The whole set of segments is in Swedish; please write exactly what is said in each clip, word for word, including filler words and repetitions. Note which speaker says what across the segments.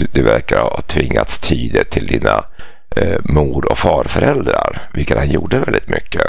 Speaker 1: du, du verkar ha tvingats tyda till dina eh, mor- och farföräldrar, vilket han gjorde väldigt mycket.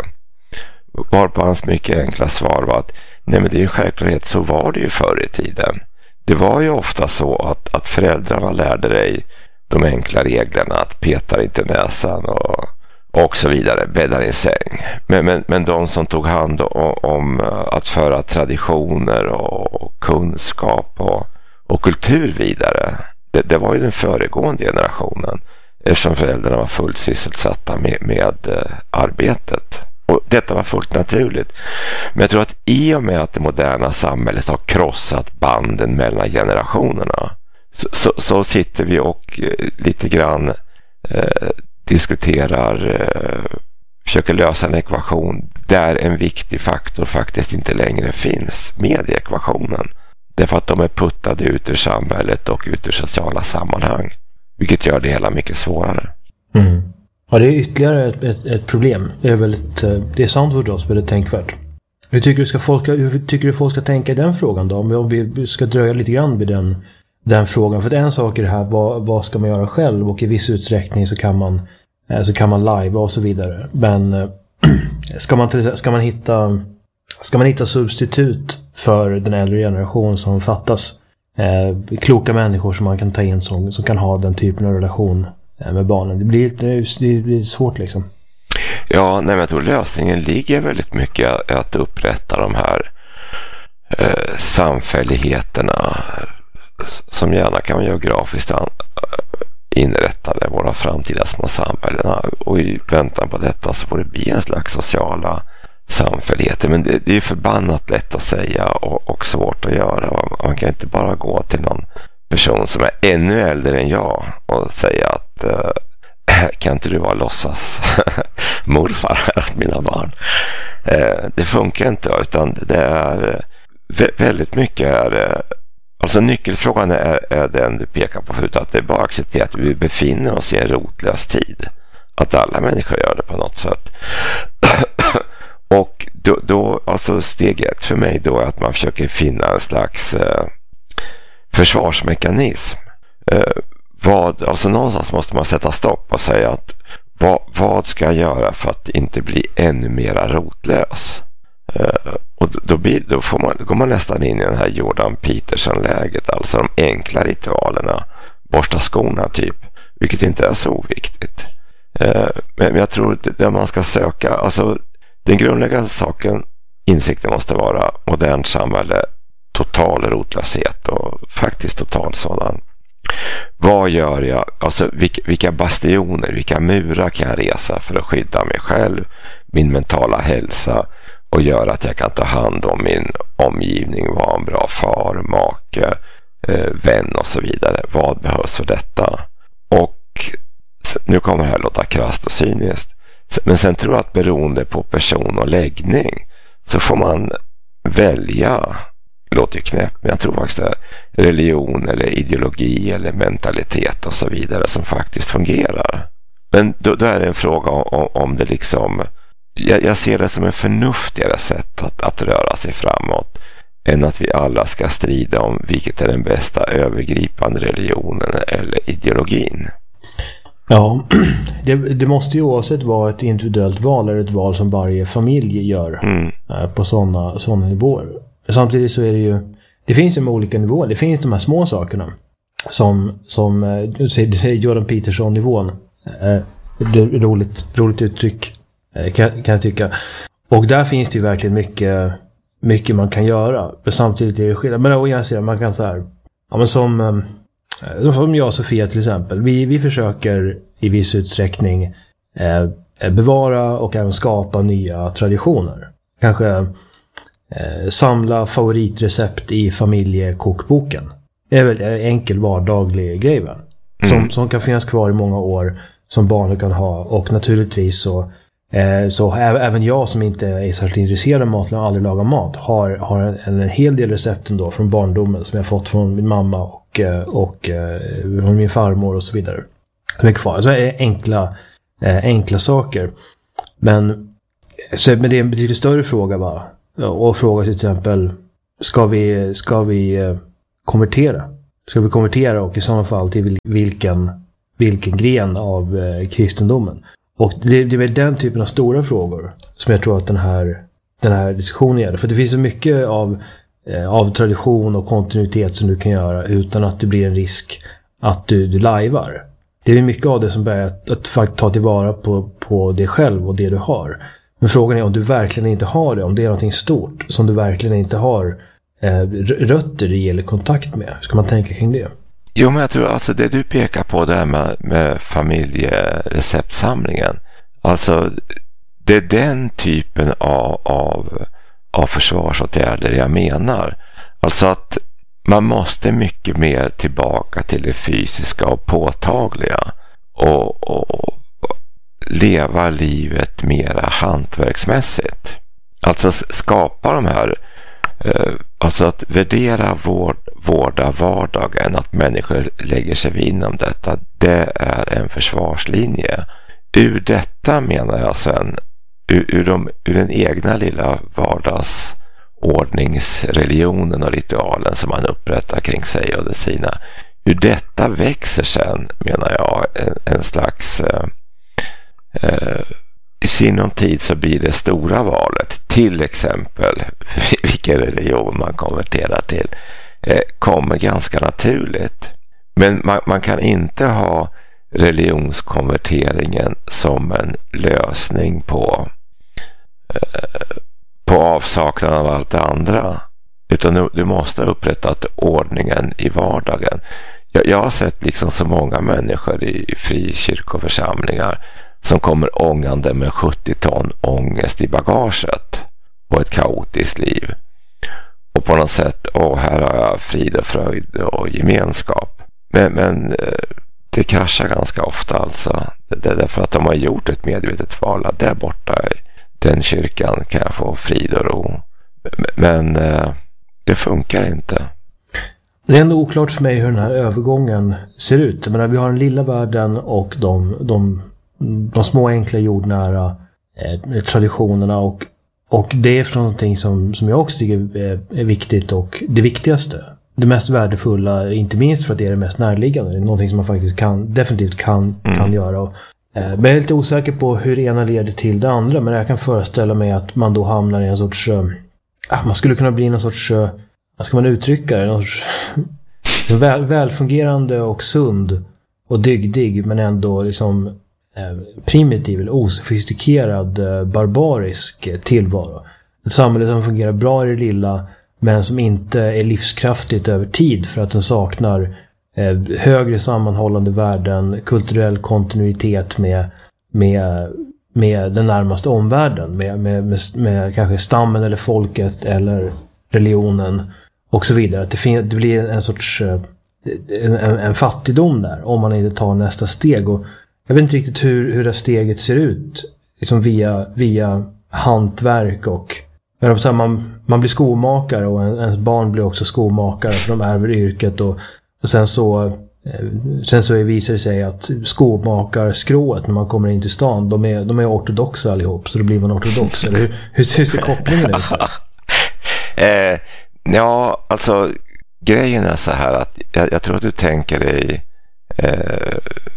Speaker 1: Varpå hans mycket enkla svar var att nej, men det är en självklarhet, så var det ju förr i tiden. Det var ju ofta så att, att föräldrarna lärde dig de enkla reglerna, att peta inte näsan och, och så vidare, bädda i säng. Men, men, men de som tog hand om, om att föra traditioner och kunskap och, och kultur vidare, det, det var ju den föregående generationen, eftersom föräldrarna var fullt sysselsatta med, med uh, arbetet. Och detta var fullt naturligt. Men jag tror att i och med att det moderna samhället har krossat banden mellan generationerna, så, så, så sitter vi och eh, lite grann eh, diskuterar, eh, försöker lösa en ekvation där en viktig faktor faktiskt inte längre finns med i ekvationen. Därför att de är puttade ut ur samhället och ut ur sociala sammanhang. Vilket gör det hela mycket svårare.
Speaker 2: Mm. Ja, det är ytterligare ett, ett, ett problem. Det är väldigt, det är sant för oss, väldigt tänkvärt. Hur tycker du ska folk, hur tycker du folk ska tänka i den frågan då? Om vi ska dröja lite grann vid den, den frågan. För det är en sak är det här, vad, vad ska man göra själv? Och i viss utsträckning så kan man, så kan man live och så vidare. Men ska man, ska man hitta, ska man hitta substitut för den äldre generation som fattas? Eh, kloka människor som man kan ta in som, som kan ha den typen av relation med barnen. Det blir, det blir svårt liksom.
Speaker 1: Ja, nej, men jag tror lösningen ligger väldigt mycket i att upprätta de här eh, samfälligheterna som gärna kan vara geografiskt an, inrättade, våra framtida små samhällen. Och i väntan på detta så får det bli en slags sociala samfälligheter. Men det, det är förbannat lätt att säga och, och svårt att göra. Man kan inte bara gå till någon person som är ännu äldre än jag och säga att uh, kan inte du vara låtsas morfar åt mina barn. Uh, det funkar inte, utan det är uh, väldigt mycket är, uh, alltså nyckelfrågan är, är den du pekar på förut, att det är bara att acceptera att vi befinner oss i en rotlös tid. Att alla människor gör det på något sätt. Och då, då, alltså steg ett för mig då är att man försöker finna en slags uh, försvarsmekanism. Eh, vad, alltså någonstans måste man sätta stopp och säga att vad, vad ska jag göra för att inte bli ännu mera rotlös? Eh, och då, blir, då, får man, då går man nästan in i den här Jordan Peterson-läget, alltså de enkla ritualerna, borsta skorna typ, vilket inte är så oviktigt. Eh, men jag tror att där man ska söka, alltså den grundläggande saken, insikten måste vara modernt samhälle, total rotlöshet och faktiskt total sådan. Vad gör jag? Alltså vilka, vilka bastioner, vilka murar kan jag resa för att skydda mig själv, min mentala hälsa och göra att jag kan ta hand om min omgivning, vara en bra far, make, eh, vän och så vidare. Vad behövs för detta? Och nu kommer det här låta krasst och cyniskt, men sen tror jag att beroende på person och läggning så får man välja. Det låter ju knäppt, men jag tror faktiskt att religion eller ideologi eller mentalitet och så vidare som faktiskt fungerar. Men då, då är det en fråga om, om det liksom, jag, jag ser det som en förnuftigare sätt att, att röra sig framåt än att vi alla ska strida om vilket är den bästa övergripande religionen eller ideologin.
Speaker 2: Ja, det, det måste ju oavsett vara ett individuellt val eller ett val som varje familj gör mm. på sådana sådana nivåer. Samtidigt så är det ju, det finns ju med olika nivåer. Det finns de här små sakerna som, som du säger Jordan Peterson-nivån. Det är roligt, roligt uttryck kan, kan jag tycka. Och där finns det ju verkligen mycket, mycket man kan göra. Men samtidigt är det skillnad. Men å ena sidan man kan så här, ja men som, som jag och Sofia till exempel. Vi, vi försöker i viss utsträckning eh, bevara och även skapa nya traditioner. Kanske eh, samla favoritrecept i familjekokboken. Det är väl en enkel vardaglig grej va? Som, mm. som kan finnas kvar i många år, som barnen kan ha. Och naturligtvis så, eh, så även jag som inte är särskilt intresserad av mat och aldrig lagar mat har, har en, en hel del recept ändå från barndomen som jag fått från min mamma och, och eh, min farmor och så vidare. Det är kvar. Så det är enkla, eh, enkla saker. Men, så, men det är en betydligt större fråga va? Och fråga till exempel, ska vi, ska vi eh, konvertera? ska vi konvertera och i sådana fall till vilken, vilken gren av eh, kristendomen? Och det, det är väl den typen av stora frågor som jag tror att den här, den här diskussionen gäller. För det finns så mycket av, eh, av tradition och kontinuitet som du kan göra utan att det blir en risk att du, du lajvar. Det är mycket av det som börjar att, att faktiskt ta tillvara på, på det själv och det du har. Men frågan är om du verkligen inte har det, om det är någonting stort som du verkligen inte har eh, rötter i eller kontakt med. Ska man tänka kring det?
Speaker 1: Jo, men jag tror alltså det du pekar på där med, med familjereceptsamlingen. Alltså det är den typen av, av, av försvarsåtgärder jag menar. Alltså att man måste mycket mer tillbaka till det fysiska och påtagliga. Och, och leva livet mera hantverksmässigt. Alltså skapa de här, eh, alltså att värdera vård, vårda vardagen, att människor lägger sig inom detta, det är en försvarslinje. Ur detta menar jag sen, ur, ur, de, ur den egna lilla vardagsordningsreligionen och ritualen som man upprättar kring sig och det sina, ur detta växer sen, menar jag, en, en slags eh, Uh, i sinom tid så blir det stora valet, till exempel vilken religion man konverterar till, uh, kommer ganska naturligt. Men man, man kan inte ha religionskonverteringen som en lösning på uh, på avsaknaden av allt det andra, utan du, du måste upprätta ordningen i vardagen. Jag, jag har sett liksom så många människor i, i frikyrkoförsamlingar som kommer ångande med sjuttio ton ångest i bagaget och ett kaotiskt liv. Och på något sätt, åh, här har jag frid och fröjd och gemenskap. Men, men det kraschar ganska ofta alltså. Det är därför att de har gjort ett medvetet val. Där borta i den kyrkan kan jag få frid och ro. Men det funkar inte.
Speaker 2: Det är ändå oklart för mig hur den här övergången ser ut. Jag menar, vi har den lilla världen och de... de de små enkla jordnära eh, traditionerna och, och det är från någonting som, som jag också tycker är, är viktigt och det viktigaste. Det mest värdefulla, inte minst för att det är det mest närliggande. Det är någonting som man faktiskt kan, definitivt kan, mm. kan göra. Och, eh, men jag är lite osäker på hur det ena leder till det andra, men jag kan föreställa mig att man då hamnar i en sorts eh, man skulle kunna bli någon sorts eh, vad ska man uttrycka det? Någon sorts väl, välfungerande och sund och dygdig, men ändå liksom primitiv eller osofistikerad barbarisk tillvaro. Ett samhälle som fungerar bra i det lilla men som inte är livskraftigt över tid för att den saknar eh, högre sammanhållande värden, kulturell kontinuitet med, med, med den närmaste omvärlden, med, med, med, med kanske stammen eller folket eller religionen och så vidare. Att det, fin- det blir en sorts eh, en, en fattigdom där om man inte tar nästa steg. Och jag vet inte riktigt hur, hur det steget ser ut liksom via, via hantverk och man, man blir skomakare och en, ens barn blir också skomakare för de ärver yrket och, och sen så sen så visar det sig att skomakarskrået när man kommer in till stan de är, de är ortodoxa allihop, så då blir man ortodox. Eller hur, hur, hur ser kopplingen ut då?
Speaker 1: eh, ja, alltså grejen är så här att jag, jag tror att du tänker dig eh,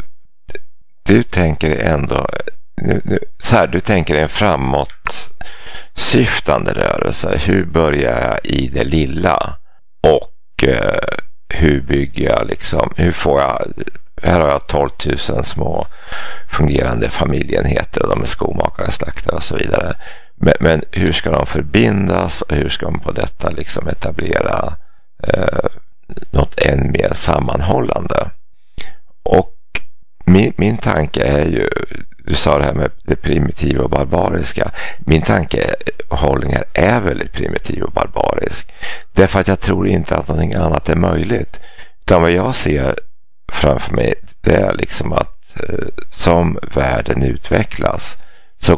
Speaker 1: du tänker ändå nu, nu, så här, du tänker en framåt syftande rörelse. Hur börjar jag i det lilla och eh, hur bygger jag liksom, hur får jag, här har jag tolv tusen små fungerande familjeenheter och de är skomakare, slaktare och så vidare. Men, men hur ska de förbindas och hur ska man på detta liksom etablera eh, något än mer sammanhållande? Och min, min tanke är ju, du sa det här med det primitiva och barbariska. Min tankehållning här är väldigt primitiv och barbarisk. Därför att jag tror inte att någonting annat är möjligt. Utan vad jag ser framför mig, det är liksom att eh, som världen utvecklas så,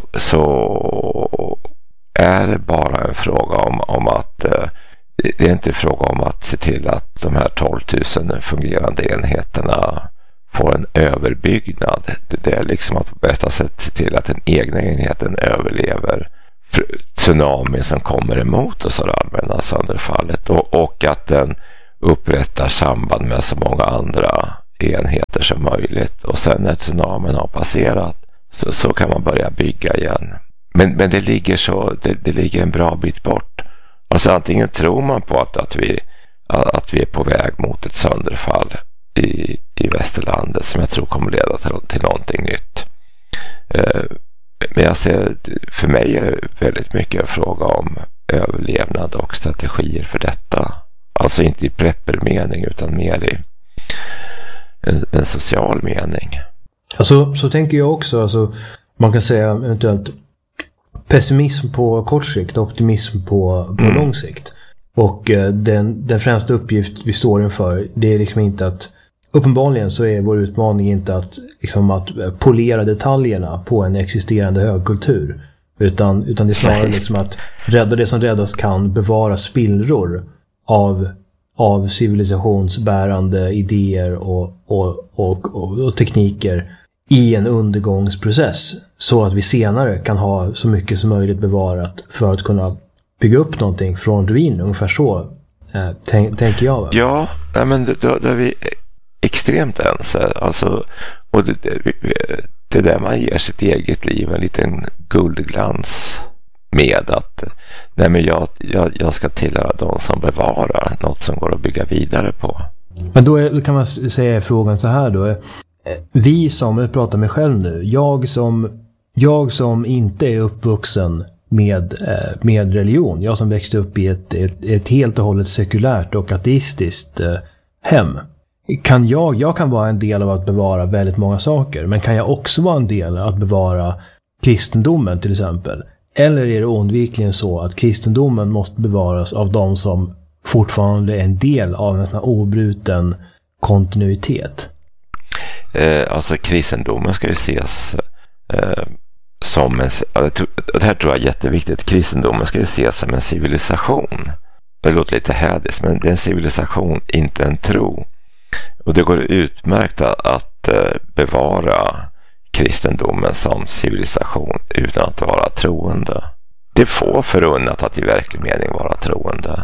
Speaker 1: så är det bara en fråga om, om att eh, det är inte en fråga om att se till att de här tolv tusen fungerande enheterna får en överbyggnad. Det är liksom att på bästa sätt se till att den egna enheten överlever tsunami som kommer emot oss av det allmänna sönderfallet och, och att den upprättar samband med så många andra enheter som möjligt, och sen när tsunamin har passerat så, så kan man börja bygga igen. Men, men det ligger så det, det ligger en bra bit bort. Alltså antingen tror man på att, att, vi, att vi är på väg mot ett sönderfall i, i västerlandet som jag tror kommer leda till, till någonting nytt. Eh, men jag ser, för mig är det väldigt mycket en fråga om överlevnad och strategier för detta. Alltså inte i preppermening utan mer i en, en social mening.
Speaker 2: Alltså, så tänker jag också. Alltså, man kan säga eventuellt pessimism på kort sikt och optimism på, på mm. lång sikt. Och eh, den, den främsta uppgift vi står inför, det är liksom inte att, uppenbarligen så är vår utmaning inte att, liksom, att polera detaljerna på en existerande högkultur. Utan, utan det är snarare liksom att rädda det som räddas kan, bevara spillror av, av civilisationsbärande idéer och, och, och, och, och tekniker i en undergångsprocess, så att vi senare kan ha så mycket som möjligt bevarat för att kunna bygga upp någonting från ruin. Ungefär så eh, tänk, tänker jag. Va?
Speaker 1: Ja, men då, då är vi extremt ense. Alltså, och det, det, det är där man ger sitt eget liv en liten guldglans med att nej, men jag, jag, jag ska tillhöra de som bevarar något som går att bygga vidare på.
Speaker 2: Men då, är, då kan man säga frågan så här då. Vi som, jag pratar med själv nu, jag som, jag som inte är uppvuxen med, med religion, jag som växte upp i ett, ett, ett helt och hållet sekulärt och ateistiskt hem, kan jag, jag kan vara en del av att bevara väldigt många saker, men kan jag också vara en del av att bevara kristendomen till exempel? Eller är det oundvikligen så att kristendomen måste bevaras av de som fortfarande är en del av en sån här obruten kontinuitet?
Speaker 1: Eh, alltså kristendomen ska ju ses eh, som en, det här tror jag är jätteviktigt, kristendomen ska ju ses som en civilisation. Det låter lite hädiskt, men det är en civilisation, inte en tro. Och det går utmärkt att eh, bevara kristendomen som civilisation utan att vara troende. Det får förunnat att i verklig mening vara troende.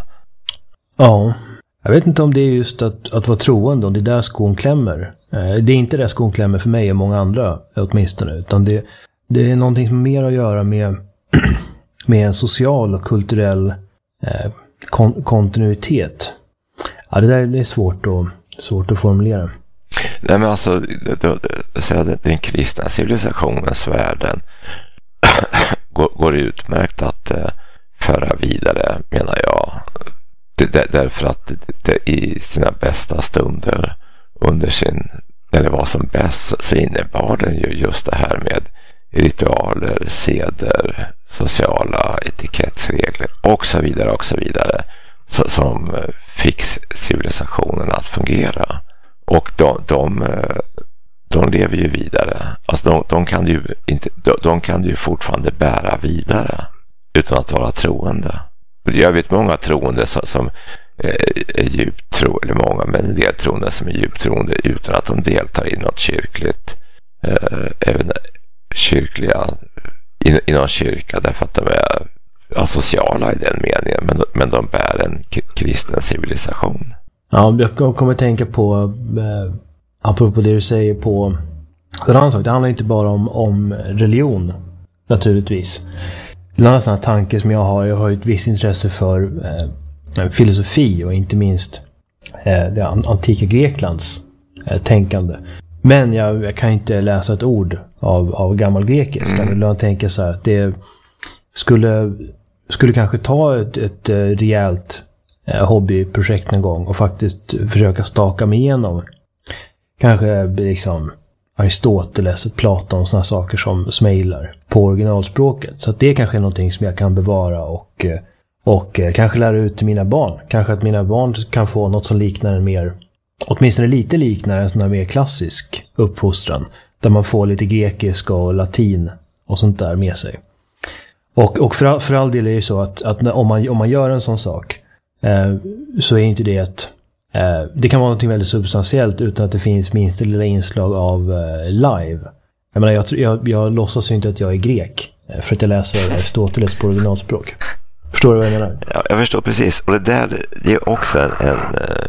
Speaker 2: Ja, jag vet inte om det är just att, att vara troende, om det är där skon klämmer. Det är inte där skon klämmer för mig och många andra åtminstone, utan det, det är någonting som mer att göra med, med en social och kulturell eh, kon, kontinuitet. Ja, det där det är svårt att, svårt att formulera.
Speaker 1: Nej, men alltså den kristna civilisationens världen går, går utmärkt att eh, föra vidare, menar jag. Det, det, därför att det, det, i sina bästa stunder under sin, eller vad som bäst, så innebar den ju just det här med ritualer, seder, sociala etikettsregler och så vidare och så vidare, så, som fick civilisationen att fungera. Och de, de, de lever ju vidare. Alltså de, de, kan ju inte, de, de kan ju fortfarande bära vidare utan att vara troende. Jag vet många troende som, som är djupt tro, eller många, men en del troende som är djupt troende utan att de deltar i något kyrkligt, eh, även kyrkliga, i, i någon kyrka, därför att de är asociala i den meningen, men, men de bär en k- kristen civilisation.
Speaker 2: Ja, jag kommer att tänka på eh, apropå det du säger på en annan sak. Det handlar inte bara om, om religion, naturligtvis. En annan sån här tanke som jag har, jag har ett visst intresse för eh, filosofi och inte minst eh, det antika Greklands eh, tänkande. Men jag, jag kan inte läsa ett ord av, av gammal grekisk. Mm. Jag tänker så här att det skulle, skulle kanske ta ett, ett rejält eh, hobbyprojekt någon gång och faktiskt försöka staka mig igenom kanske liksom Aristoteles och Platon och sådana saker som smailar på originalspråket. Så att det är kanske någonting som jag kan bevara och, och kanske lära ut till mina barn. Kanske att mina barn kan få något som liknar en mer, åtminstone lite liknar en sån här mer klassisk uppfostran. Där man får lite grekiska och latin och sånt där med sig. Och, och för, all, för all del är det så att, att om, man, om man gör en sån sak eh, så är inte det ett det kan vara något väldigt substantiellt utan att det finns minst ett lilla inslag av uh, live. Jag menar, jag, jag, jag låtsas ju inte att jag är grek för att jag läser Aristoteles på originalspråk. Förstår du vad jag menar?
Speaker 1: Ja, jag förstår precis. Och det där det är också en, en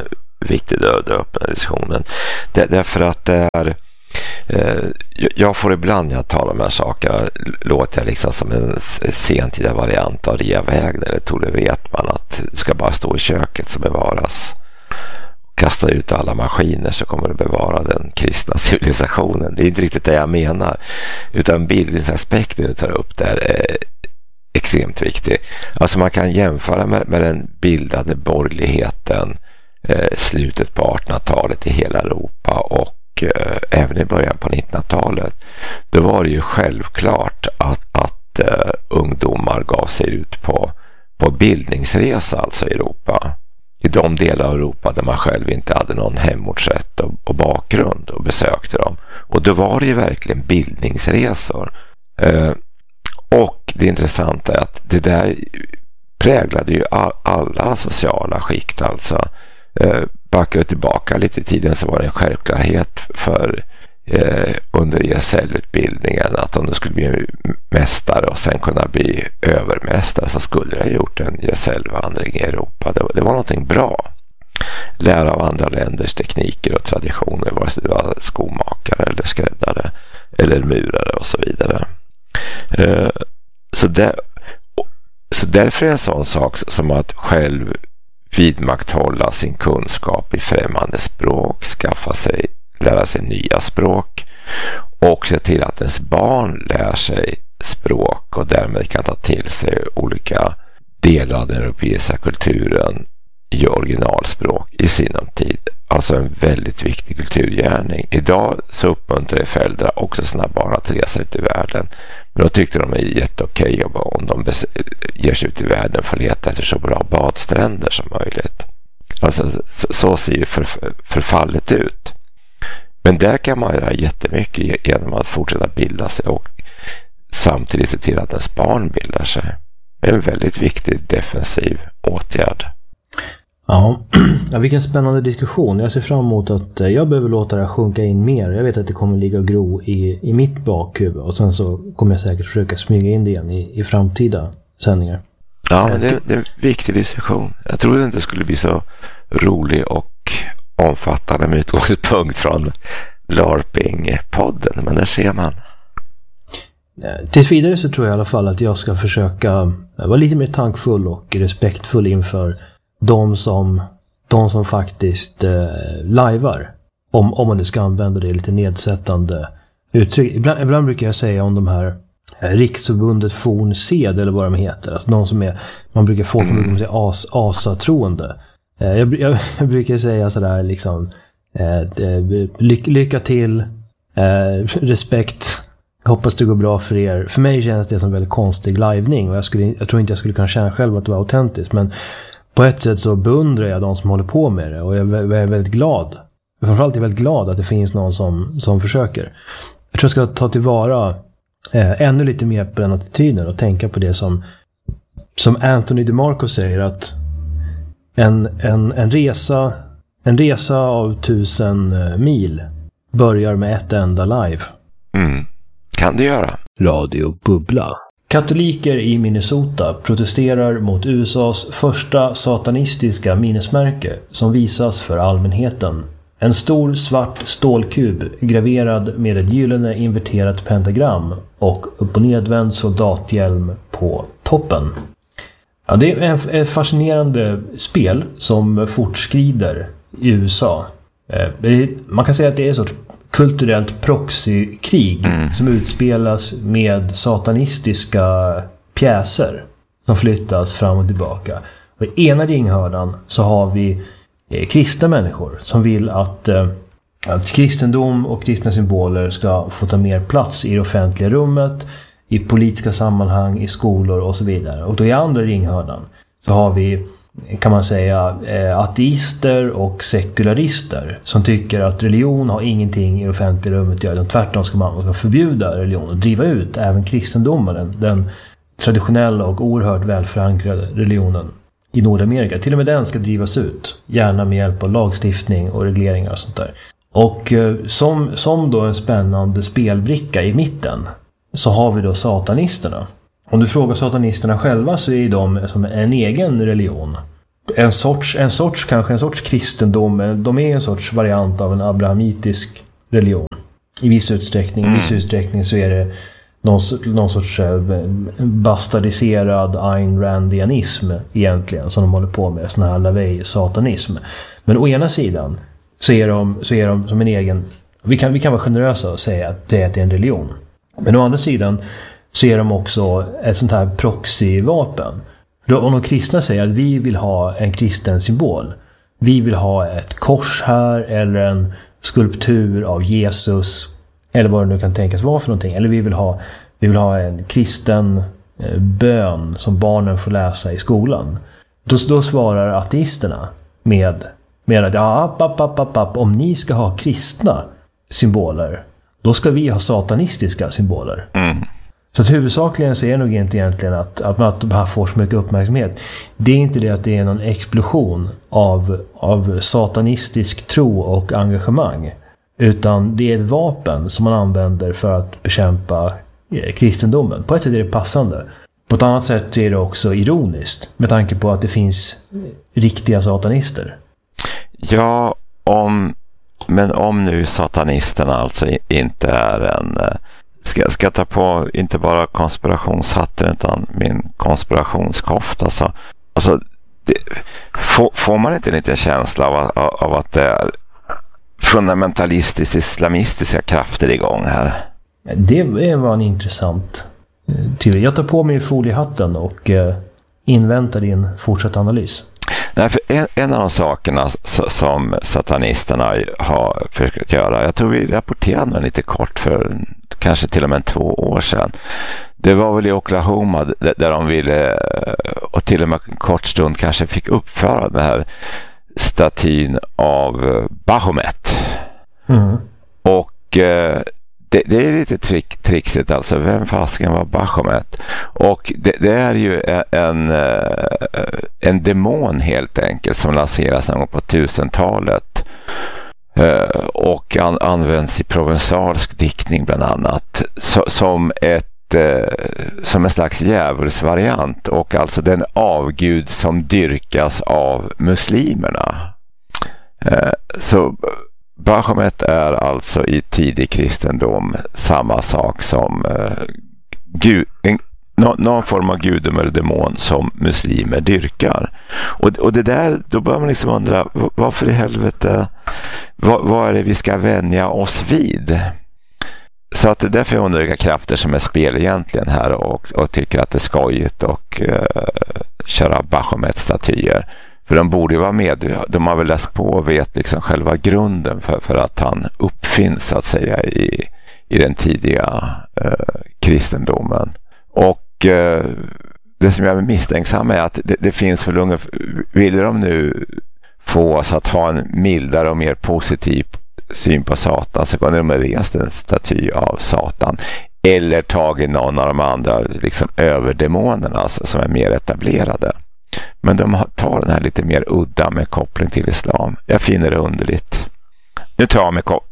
Speaker 1: viktig att öppna diskussionen. Det, därför att det är eh, jag får ibland när jag talar om de här sakerna låter jag liksom som en sentida variant av Ria Wägner eller Tore Wretman, att du ska bara stå i köket så bevaras. Kasta ut alla maskiner så kommer du bevara den kristna civilisationen. Det är inte riktigt det jag menar, utan bildningsaspekten du tar upp där är extremt viktig. Alltså man kan jämföra med, med den bildade borgerligheten eh, slutet på artonhundratalet i hela Europa och eh, även i början på nittonhundratalet. Då var det ju självklart att, att eh, ungdomar gav sig ut på, på bildningsresa alltså i Europa. I de delar av Europa där man själv inte hade någon hemortsrätt och, och bakgrund och besökte dem. Och då var det ju verkligen bildningsresor. Eh, och det intressanta är att det där präglade ju all, alla sociala skikt. Alltså eh, backar tillbaka lite i tiden så var det en självklarhet för eh, under E S L-utbildningen att om du skulle bli mästare och sen kunna bli övermästare så skulle jag ha gjort en E S L-vandring i Europa. Det, det var någonting bra. Lära av andra länders tekniker och traditioner, vare sig du var skomakare eller skräddare eller murare och så vidare. Eh, så, där, så därför är en sån sak som att själv vidmakthålla sin kunskap i främmande språk, skaffa sig, lära sig nya språk och se till att ens barn lär sig språk och därmed kan ta till sig olika delar av den europeiska kulturen i originalspråk i sinom tid. Alltså en väldigt viktig kulturgärning. Idag så uppmuntrar föräldrar också sina barn att resa ut i världen. Men då tyckte de är jätteokej om de ger sig ut i världen för att leta efter så bra badstränder som möjligt. Alltså så, så ser ju för, förfallet ut. Men där kan man göra jättemycket genom att fortsätta bilda sig och samtidigt se till att ens barn bildar sig. Det är en väldigt viktig defensiv åtgärd.
Speaker 2: Ja, ja, vilken spännande diskussion. Jag ser fram emot att jag behöver låta det sjunka in mer. Jag vet att det kommer ligga och gro i, i mitt bakhuvud och sen så kommer jag säkert försöka smyga in det igen i, i framtida sändningar.
Speaker 1: Ja, men det, det är en viktig diskussion. Jag tror det inte skulle bli så rolig och omfattande med utgångspunkt från LARPing-podden, men där ser man.
Speaker 2: Tills vidare så tror jag i alla fall att jag ska försöka vara lite mer tankfull och respektfull inför de som, de som faktiskt eh, livear. Om, om man nu ska använda det lite nedsättande uttryck. Ibland, ibland brukar jag säga om de här eh, Riksförbundet Fornsed eller vad de heter. Alltså någon som är, man brukar folk mm. brukar säga as, asatroende. Eh, jag, jag, jag brukar säga sådär liksom eh, lycka, lycka till, eh, respekt. Jag hoppas det går bra för er. För mig känns det som en väldigt konstig livening. Och jag, skulle, jag tror inte jag skulle kunna känna själv att det var autentiskt. Men på ett sätt så beundrar jag de som håller på med det. Och jag är väldigt glad. Framförallt är jag väldigt glad att det finns någon som, som försöker. Jag tror jag ska ta tillvara eh, ännu lite mer på den attityden. Och tänka på det som, som Anthony DeMarco säger. Att en, en, en, resa, en resa av tusen mil börjar med ett enda live.
Speaker 1: Mm. Kan du göra?
Speaker 2: Radio Bubbla. Katoliker i Minnesota protesterar mot U S A:s första satanistiska minnesmärke som visas för allmänheten. En stor svart stålkub graverad med ett gyllene inverterat pentagram och upp- och nedvänd soldathjälm på toppen. Ja, det är ett fascinerande spel som fortskrider i U S A. Man kan säga att det är ett sorts kulturellt proxykrig mm. som utspelas med satanistiska pjäser som flyttas fram och tillbaka. Och i ena ringhörnan så har vi eh, kristna människor som vill att, eh, att kristendom och kristna symboler ska få ta mer plats i det offentliga rummet, i politiska sammanhang, i skolor och så vidare. Och då i andra ringhörnan så har vi, kan man säga, eh, ateister och sekularister som tycker att religion har ingenting i det offentliga rummet att göra. Tvärtom ska man ska förbjuda religion och driva ut även kristendomen, den, den traditionella och oerhört välförankrade religionen i Nordamerika. Till och med den ska drivas ut, gärna med hjälp av lagstiftning och regleringar och sånt där. Och eh, som, som då en spännande spelbricka i mitten så har vi då satanisterna. Om du frågar satanisterna själva så är de som en egen religion. en sorts, en sorts kanske en sorts kristendom. De är en sorts variant av en abrahamitisk religion. I viss utsträckning. Mm. I viss utsträckning så är det någon, någon sorts bastardiserad Ayn Randianism egentligen som de håller på med. Sån här lavej-satanism. Men å ena sidan så är de, så är de som en egen... Vi kan, vi kan vara generösa och säga att det är en religion. Men å andra sidan så är de också ett sånt här proxyvapen. Då, om de kristna säger att vi vill ha en kristen symbol. Vi vill ha ett kors här eller en skulptur av Jesus. Eller vad det nu kan tänkas vara för någonting. Eller vi vill ha, vi vill ha en kristen eh, bön som barnen får läsa i skolan. Då, då svarar ateisterna med, med att ja, app, app, app, app, app, om ni ska ha kristna symboler, då ska vi ha satanistiska symboler. Mm. Så att huvudsakligen så är det nog inte egentligen att, att man att de här får så mycket uppmärksamhet. Det är inte det att det är någon explosion av, av satanistisk tro och engagemang. Utan det är ett vapen som man använder för att bekämpa kristendomen. På ett sätt är det passande. På ett annat sätt är det också ironiskt. Med tanke på att det finns riktiga satanister.
Speaker 1: Ja, om, men om nu satanisterna alltså inte är en... Ska, ska ta på inte bara konspirationshatten utan min konspirationskofta. Alltså, alltså det, får, får man inte en liten känsla av, av, av att det är fundamentalistiskt islamistiska krafter igång här?
Speaker 2: Det var en intressant teori. Jag tar på mig foliehatten och eh, inväntar din fortsatta analys.
Speaker 1: Nej, för en, en av de sakerna som satanisterna har försökt göra, jag tror vi rapporterade lite kort för kanske till och med två år sedan. Det var väl i Oklahoma där de ville, och till och med en kort stund kanske fick uppföra den här statyn av Baphomet. Mm. Och eh, det, det är lite trick, trixigt alltså. Vem fasken var Baphomet? Och det, det är ju en, en demon helt enkelt som lanseras någon gång på tusentalet. Uh, och an, används i provensalsk diktning bland annat so, som ett uh, som en slags djävulsvariant, och alltså den avgud som dyrkas av muslimerna. Uh, så Baphomet är alltså i tidig kristendom samma sak som uh, gud, en, nå, någon form av gudom eller demon som muslimer dyrkar. Och, och det där, då bör man liksom undra, varför i helvete, vad, vad är det vi ska vänja oss vid? Så att det är därför jag undrar vilka krafter som är spel egentligen här och, och tycker att det är skojigt och uh, köra Baphomet-statyer. För de borde ju vara med, de har väl läst på och vet liksom själva grunden för, för att han uppfinns så att säga i, i den tidiga uh, kristendomen. Och uh, det som jag är misstänksam är att det, det finns för unga, vill de nu få oss att ha en mildare och mer positiv syn på Satan, så kan de ha rest en staty av Satan eller tagit någon av de andra liksom överdemonerna alltså, som är mer etablerade. Men de tar den här lite mer udda med koppling till islam. Jag finner det underligt. Nu tar jag med ko-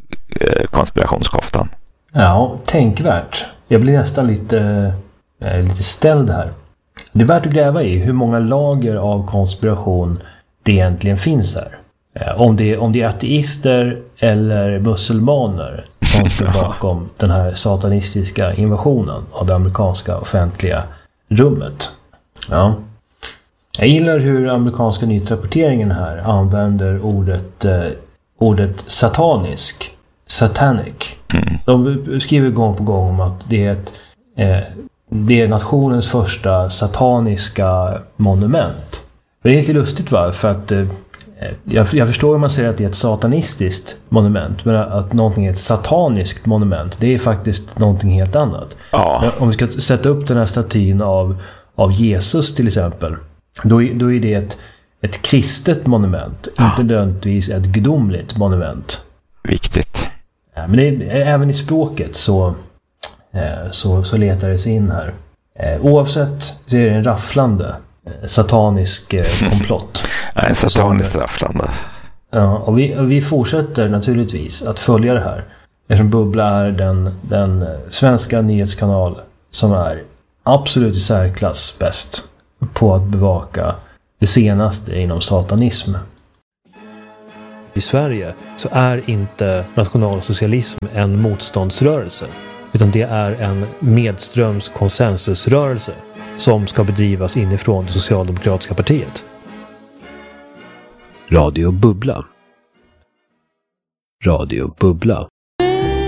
Speaker 1: konspirationskoftan.
Speaker 2: Ja, tänkvärt. Jag blir nästan lite, äh, lite ställd här. Det är värt att gräva i hur många lager av konspiration det egentligen finns här. Äh, om, det, om det är ateister eller musulmaner som står bakom den här satanistiska invasionen av det amerikanska offentliga rummet. Ja. Jag gillar hur amerikanska nyhetsrapporteringen här använder ordet, eh, ordet satanisk, satanic. Mm. De skriver gång på gång om att det är, ett, eh, det är nationens första sataniska monument. Men det är lite lustigt, va? För att eh, jag, jag förstår om man säger att det är ett satanistiskt monument, men att någonting är ett sataniskt monument, det är faktiskt någonting helt annat. Ja. Om vi ska sätta upp den här statyn av, av Jesus till exempel, Då, då är det ett, ett kristet monument, ja. Inte nödvändigtvis ett gudomligt monument.
Speaker 1: Viktigt.
Speaker 2: Ja, men det är, även i språket så, eh, så, så letar det sig in här. Eh, oavsett så är det en rafflande eh, satanisk eh, komplott.
Speaker 1: Ja, en satanisk rafflande.
Speaker 2: Ja, och vi, och vi fortsätter naturligtvis att följa det här. Eftersom Bubbla är den, den svenska nyhetskanal som är absolut i särklass bäst på att bevaka det senaste inom satanism.
Speaker 3: I Sverige så är inte nationalsocialism en motståndsrörelse, utan det är en medströms konsensusrörelse som ska bedrivas inifrån det socialdemokratiska partiet. Radio Bubbla. Radio Bubbla.